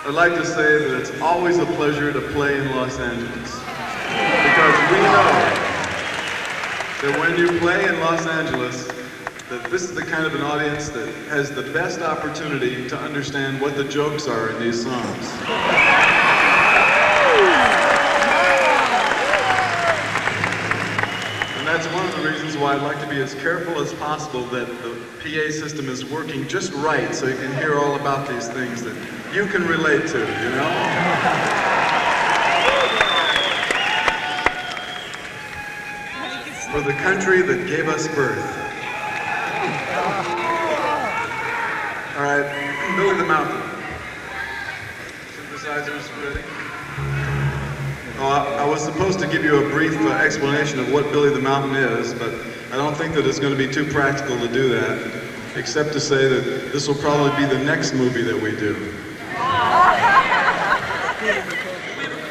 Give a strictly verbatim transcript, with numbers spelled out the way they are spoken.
I'd like to say that it's always a pleasure to play in Los Angeles. Because we know that when you play in Los Angeles, that this is the kind of an audience that has the best opportunity to understand what the jokes are in these songs. And that's one of the reasons why I'd like to be as careful as possible that the P A system is working just right so you can hear all about these things that you can relate to, you know? For the country that gave us birth. All right, Billy the Mountain. Synthesizers ready? Oh, I, I was supposed to give you a brief uh, explanation of what Billy the Mountain is, but I don't think that it's going to be too practical to do that, except to say that this will probably be the next movie that we do.